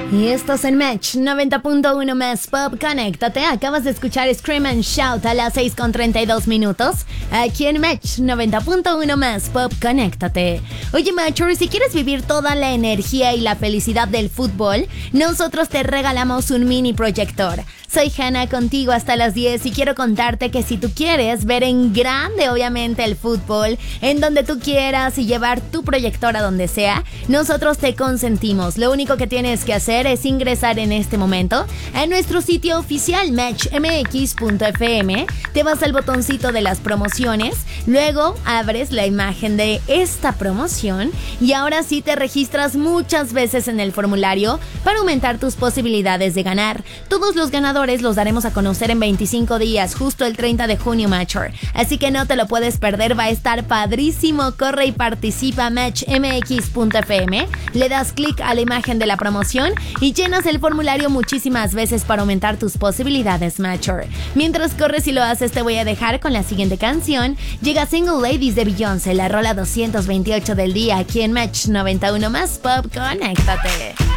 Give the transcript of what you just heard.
Y estás en Match 90.1 más Pop. Conéctate. Acabas de escuchar Scream and Shout a las 6:32 aquí en Match 90.1 más Pop. Conéctate. Oye, Matcher, si quieres vivir toda la energía y la felicidad del fútbol, nosotros te regalamos un mini proyector. Soy Hannah, contigo hasta las 10 y quiero contarte que si tú quieres ver en grande, obviamente, el fútbol, en donde tú quieras y llevar tu proyector a donde sea, nosotros te consentimos. Lo único que tienes que hacer es ingresar en este momento a nuestro sitio oficial matchmx.fm, te vas al botoncito de las promociones, luego abres la imagen de esta promoción y ahora sí te registras muchas veces en el formulario para aumentar tus posibilidades de ganar. Todos los ganadores los daremos a conocer en 25 días, justo el 30 de junio, Matcher. Así que no te lo puedes perder, va a estar padrísimo. Corre y participa a matchmx.fm, le das clic a la imagen de la promoción y llenas el formulario muchísimas veces para aumentar tus posibilidades, Matcher. Mientras corres y lo haces, te voy a dejar con la siguiente canción. Llega Single Ladies de Beyoncé, la rola 228 del día, aquí en Match 91 más Pop. Conéctate.